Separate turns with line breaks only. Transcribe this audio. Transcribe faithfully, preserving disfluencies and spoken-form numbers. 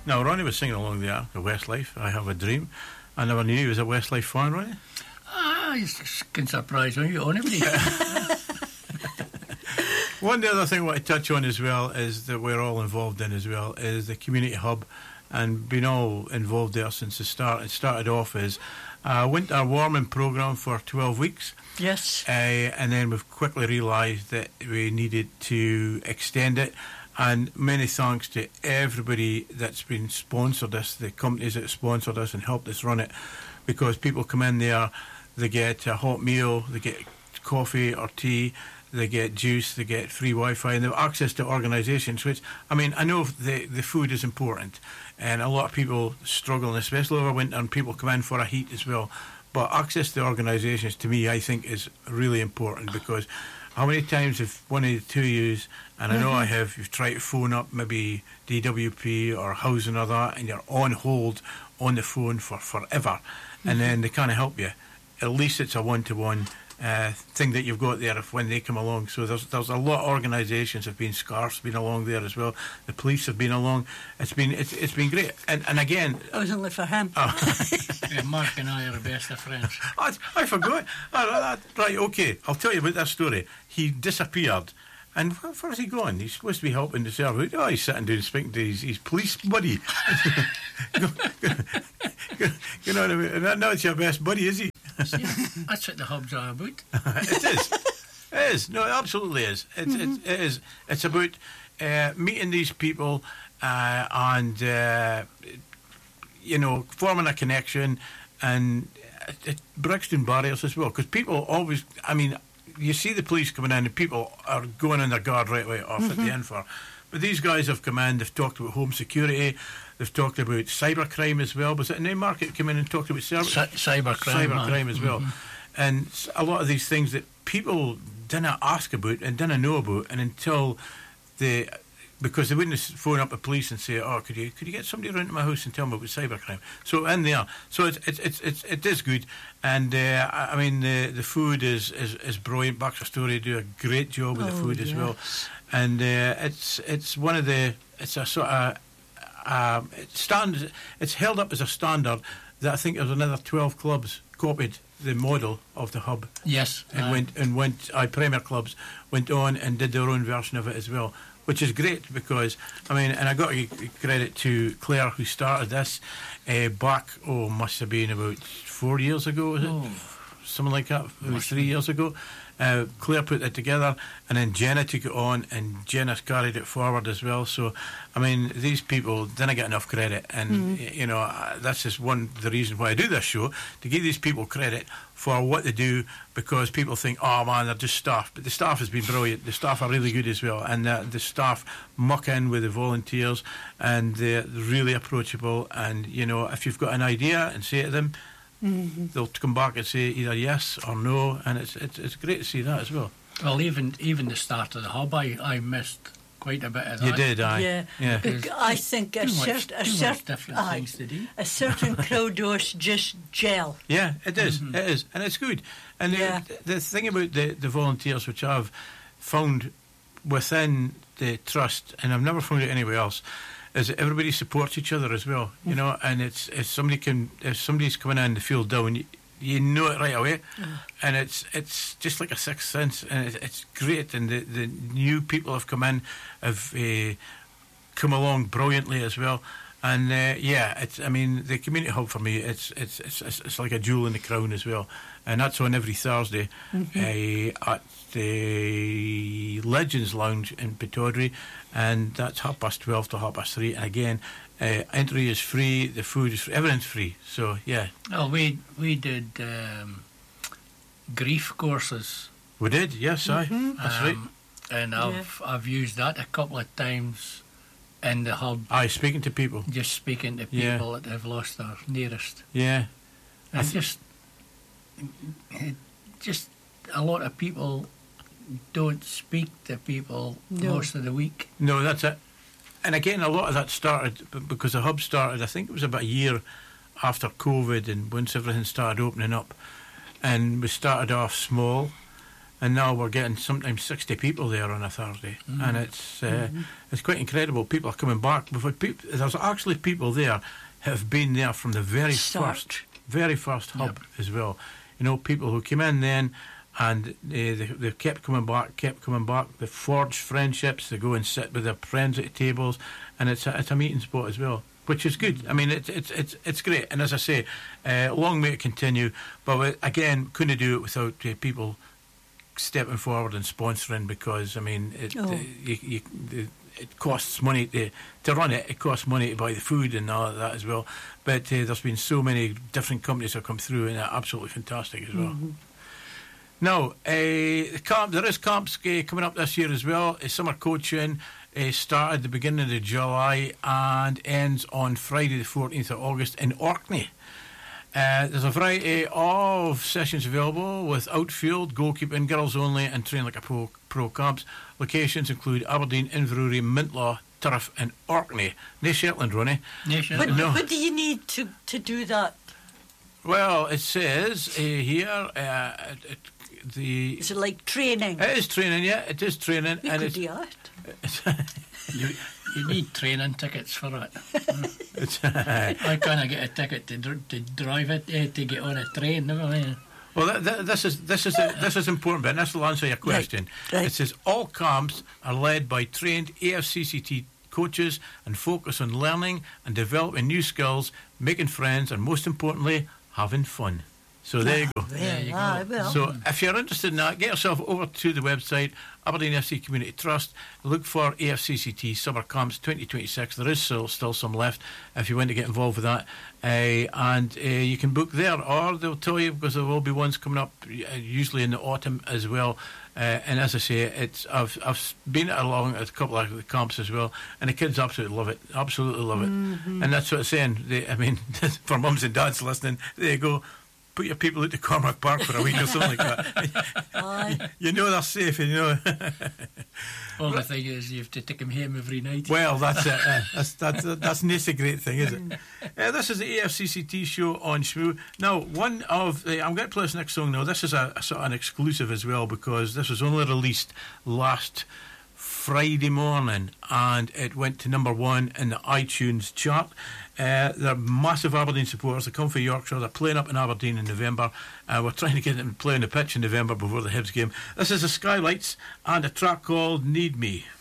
Now, Ronnie was singing along there, the Westlife, I Have a Dream. I never knew he was a Westlife fan, Ronnie.
Ah, he's can surprise me on everybody.
One the other thing I want to touch on as well is that we're all involved in as well is the community hub, and been all involved there since the start. It started off as a winter warming programme for twelve weeks.
Yes.
Uh, and then we've quickly realised that we needed to extend it. And many thanks to everybody that's been sponsored us, the companies that sponsored us and helped us run it, because people come in there, they get a hot meal, they get coffee or tea, they get juice, they get free Wi-Fi, and they have access to organisations, which, I mean, I know the, the food is important, and a lot of people struggle, and especially over winter, and people come in for a heat as well. But access to organisations, to me, I think is really important, because how many times have one of the two of yous, and I know I have, you've tried to phone up maybe D W P or housing or that, and you're on hold on the phone for forever, and mm-hmm. then they can't help you. At least it's a one-to-one uh, thing that you've got there if when they come along. So there's there's a lot of organisations have been, Scarf's been along there as well. The police have been along. It's been it's it's been great. And and again,
it was only for him.
Oh.
Yeah, Mark and I are the best of friends.
I, I forgot. Oh, right, okay. I'll tell you about that story. He disappeared. And where, where's he gone? He's supposed to be helping the service. Oh, he's sitting down speaking to his, his police buddy. You know what I mean? And now it's your best buddy, is he?
See, that's what the hub's all about.
It is. It is. No, it absolutely is. It's, mm-hmm. it's, it is. It's about uh, meeting these people uh, and, uh, you know, forming a connection, and it, it breaks down barriers as well. Because people always, I mean, you see the police coming in and people are going on their guard right away off mm-hmm. at the end for. But these guys have come in, they've talked about home security, they've talked about cybercrime as well. Was it Newmarket came in and talked about cyber,
C- cybercrime,
cybercrime as well? Mm-hmm. And a lot of these things that people didn't ask about and didn't know about, and until they, because they wouldn't phone up the police and say, "Oh, could you could you get somebody around to my house and tell me about cybercrime?" So in there, so it's it's it's, it's it is good, and uh, I mean the the food is is, is brilliant. Baxter Story do a great job with oh, the food yes. as well, and uh, it's it's one of the it's a sort of uh, it stand it's held up as a standard that I think there's another twelve clubs copied the model of the hub.
Yes,
and
uh,
went and went. I uh, Premier clubs went on and did their own version of it as well, which is great because I mean, and I got to give credit to Claire who started this uh, back. Oh, must have been about four years ago, was it? Oh. Something like that, maybe three be. years ago. Uh, Claire put it together, and then Jenna took it on, and Jenna's carried it forward as well. So, I mean, these people didn't get enough credit, and mm. you know uh, that's just one of the reasons why I do this show, to give these people credit for what they do, because people think, oh man, they're just staff, but the staff has been brilliant. The staff are really good as well, and uh, the staff muck in with the volunteers, and they're really approachable. And you know, if you've got an idea and say it to them, mm-hmm. they'll come back and say either yes or no, and it's it's it's great to see that as well.
Well, even even the start of the hub, I, I missed quite a bit of that.
You did, aye.
Yeah,
yeah.
Bec- I think a, cert- a, cert- aye, a certain crowd does just gel.
Yeah, it is,
mm-hmm.
it is, and it's good. And
yeah.
the, the thing about the, the volunteers, which I've found within the trust, and I've never found it anywhere else, is that everybody supports each other as well, you mm-hmm. know. And it's if somebody can, if somebody's coming in to feel down, you, you know it right away, mm. and it's it's just like a sixth sense, and it's, it's great. And the, the new people have come in, have uh, come along brilliantly as well. And uh, yeah, it's I mean the community hub for me, it's it's it's it's like a jewel in the crown as well, and that's on every Thursday mm-hmm. uh, at the Legends Lounge in Pittodrie, and that's half past twelve to half past three. And again, uh, entry is free, the food is free, everything's free. So yeah.
Well, we we did um, grief courses.
We did, yes, mm-hmm. aye, that's um, right.
And I've yeah. I've used that a couple of times. In the hub,
aye, speaking to people,
just speaking to people
yeah.
that have lost their nearest.
Yeah,
and th- just, just a lot of people don't speak to people no. most of the week.
No, that's it. And again, a lot of that started because the hub started. I think it was about a year after COVID, and once everything started opening up, and we started off small. and now we're getting sometimes sixty people there on a Thursday, mm. and it's uh, mm-hmm. it's quite incredible. People are coming back. People, there's actually people there who have been there from the very
Start.
first, very first hub
yep.
as well. You know, people who came in then, and uh, they, they kept coming back, kept coming back. They forged friendships. They go and sit with their friends at the tables, and it's a, it's a meeting spot as well, which is good. I mean, it's it's it's it's great. And as I say, uh, long may it continue. But we, again, couldn't do it without uh, people stepping forward and sponsoring, because I mean, it
oh.
uh, you, you, the, it costs money to to run it. It costs money to buy the food and all of that as well. But uh, there's been so many different companies that have come through, and they're absolutely fantastic as well.
Mm-hmm.
Now, uh, the camp, there is camps uh, coming up this year as well. Uh, summer coaching uh, started at the beginning of July and ends on Friday the fourteenth of August in Orkney. Uh, there's a variety of sessions available with outfield, goalkeeping, girls only, and train like a pro, pro camps. Locations include Aberdeen, Inverurie, Mintlaw, Turf, and Orkney. No Shetland, Ronnie.
No Shetland.
What,
no.
what do you need to, to do that?
Well, it says uh, here uh, it, it, the.
Is it like training?
It is training, yeah. It is training,
You
and
could
it's.
do that.
you, you need training tickets for it. I can't get a ticket to dr- to drive it eh, to get on a train. Never mind.
Well, that, that, this is this is a, this is important, but this will answer your question.
Right, right.
It says all camps are led by trained A F C C T coaches and focus on learning and developing new skills, making friends, and most importantly, having fun. So there you go.
There you
Ah,
go.
well.
So if you're interested in that, get yourself over to the website, Aberdeen F C Community Trust. Look for A F C C T Summer Camps twenty twenty-six. There is still, still some left if you want to get involved with that. Uh, and uh, you can book there, or they'll tell you, because there will be ones coming up, uh, usually in the autumn as well. Uh, and as I say, it's I've I've been along at a couple of the camps as well, and the kids absolutely love it, absolutely love it.
Mm-hmm.
And that's what it's saying. They, I mean, for mums and dads listening, there you go. Put your people out to Cormac Park for a week or something like that.
Aye.
You know they're safe, you know.
All the thing is, you have to take them home every night.
Well, that's it. Uh, that's that's that's not a great thing, is it? Uh, this is the A F C C T show on Shmoo. Now, one of the, I'm going to play this next song now. This is a, a sort of an exclusive as well, because this was only released last Friday morning, and it went to number one in the iTunes chart. Uh, they're massive Aberdeen supporters. They come from Yorkshire. They're playing up in Aberdeen in November. Uh, we're trying to get them to play on the pitch in November before the Hibs game. This is the Skylights and a track called Need Me.